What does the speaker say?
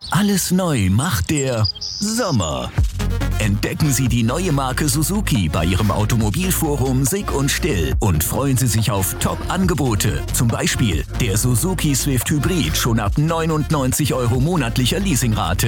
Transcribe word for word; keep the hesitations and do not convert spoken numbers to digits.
Alles neu macht der Sommer. Entdecken Sie die neue Marke Suzuki bei Ihrem Automobilforum Sick und Still und freuen Sie sich auf Top-Angebote. Zum Beispiel der Suzuki Swift Hybrid schon ab neunundneunzig Euro monatlicher Leasingrate.